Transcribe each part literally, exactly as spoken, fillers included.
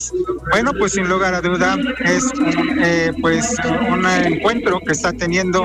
Bueno, pues sin lugar a duda es eh, pues un encuentro que está teniendo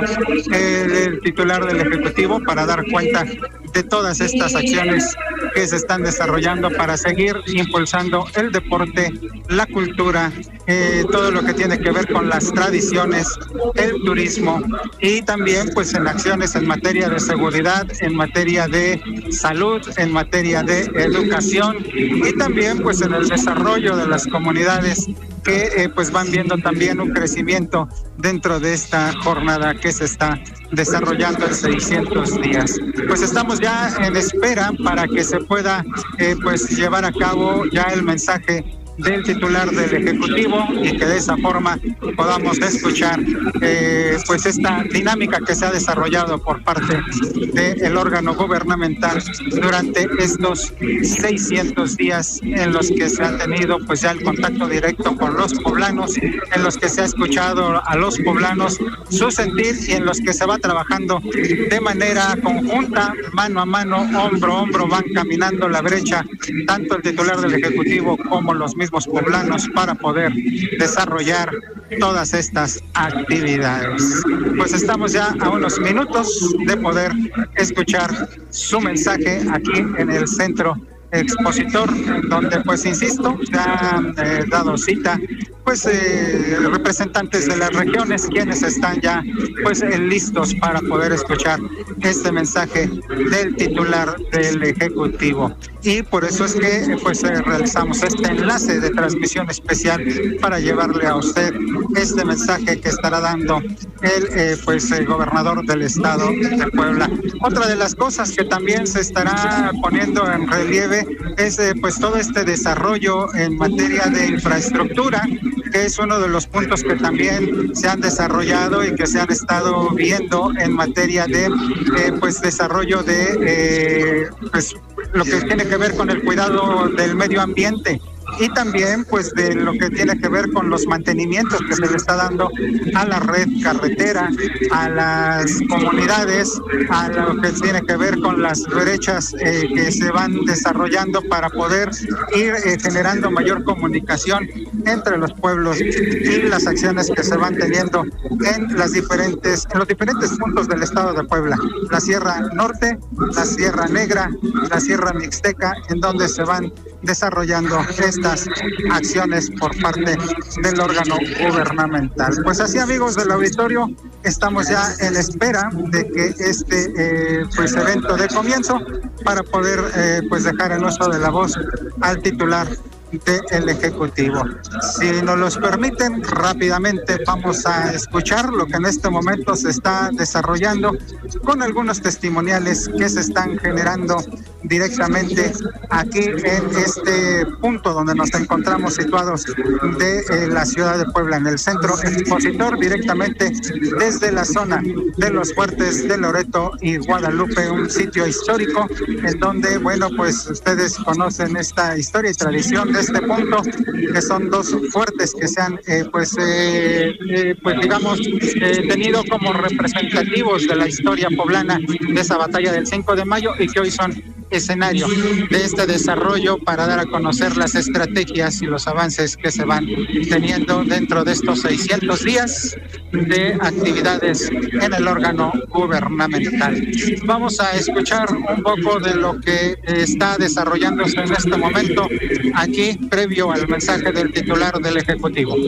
eh, el titular del Ejecutivo para dar cuenta de todas estas acciones que se están desarrollando para seguir impulsando el deporte, la cultura, eh, todo lo que tiene que ver con las tradiciones, el turismo y también pues en acciones en materia de seguridad, en materia de salud, en materia de educación y también pues en el desarrollo de las comunidades que eh, pues van viendo también un crecimiento dentro de esta jornada que se está desarrollando en seiscientos días. Pues estamos ya en espera para que se pueda eh, pues llevar a cabo ya el mensaje del titular del Ejecutivo y que de esa forma podamos escuchar eh, pues esta dinámica que se ha desarrollado por parte del órgano gubernamental durante estos seiscientos días en los que se ha tenido pues ya el contacto directo con los poblanos, en los que se ha escuchado a los poblanos su sentir y en los que se va trabajando de manera conjunta, mano a mano, hombro a hombro, van caminando la brecha tanto el titular del Ejecutivo como los mismos poblanos para poder desarrollar todas estas actividades. Pues estamos ya a unos minutos de poder escuchar su mensaje aquí en el centro expositor, donde pues insisto, se han eh, dado cita pues eh, representantes de las regiones quienes están ya pues eh, listos para poder escuchar este mensaje del titular del Ejecutivo. Y por eso es que pues eh, realizamos este enlace de transmisión especial para llevarle a usted este mensaje que estará dando el eh, pues el gobernador del estado de Puebla. Otra de las cosas que también se estará poniendo en relieve es eh, pues todo este desarrollo en materia de infraestructura, que es uno de los puntos que también se han desarrollado y que se han estado viendo en materia de eh, pues desarrollo de eh, pues lo que tiene que ver con el cuidado del medio ambiente y también pues de lo que tiene que ver con los mantenimientos que se le está dando a la red carretera, a las comunidades, a lo que tiene que ver con las brechas eh, que se van desarrollando para poder ir eh, generando mayor comunicación entre los pueblos y las acciones que se van teniendo en las diferentes, en los diferentes puntos del estado de Puebla, la Sierra Norte, la Sierra Negra, la Sierra Mixteca, en donde se van desarrollando estas acciones por parte del órgano gubernamental. Pues así, amigos del auditorio, estamos ya en espera de que este eh, pues evento dé comienzo para poder eh, pues dejar el uso de la voz al titular del Ejecutivo. Si nos los permiten, rápidamente vamos a escuchar lo que en este momento se está desarrollando con algunos testimoniales que se están generando directamente aquí en este punto donde nos encontramos situados de eh, la ciudad de Puebla, en el centro expositor, directamente desde la zona de los fuertes de Loreto y Guadalupe, un sitio histórico en donde, bueno, pues ustedes conocen esta historia y tradición de este punto, que son dos fuertes que se han, eh, pues, eh, eh, pues digamos, eh, tenido como representativos de la historia poblana de esa batalla del cinco de mayo y que hoy son escenario de este desarrollo para dar a conocer las estrategias y los avances que se van teniendo dentro de estos seiscientos días de actividades en el órgano gubernamental. Vamos a escuchar un poco de lo que está desarrollándose en este momento aquí, previo al mensaje del titular del Ejecutivo.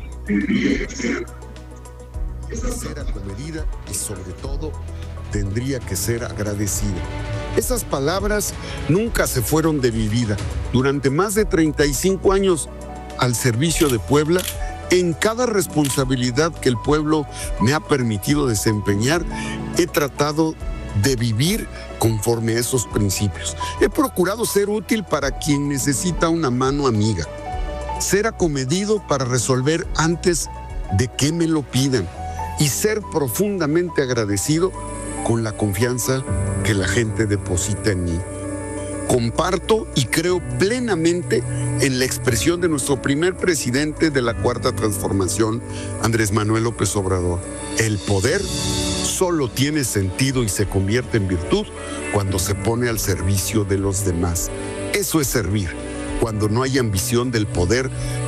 Ser acomedida y sobre todo tendría que ser agradecida. Esas palabras nunca se fueron de mi vida. Durante más de treinta y cinco años al servicio de Puebla, en cada responsabilidad que el pueblo me ha permitido desempeñar, he tratado de vivir conforme a esos principios. He procurado ser útil para quien necesita una mano amiga, ser acomedido para resolver antes de que me lo pidan y ser profundamente agradecido con la confianza que la gente deposita en mí. Comparto y creo plenamente en la expresión de nuestro primer presidente de la Cuarta Transformación, Andrés Manuel López Obrador. El poder solo tiene sentido y se convierte en virtud cuando se pone al servicio de los demás. Eso es servir. cuando no hay ambición del poder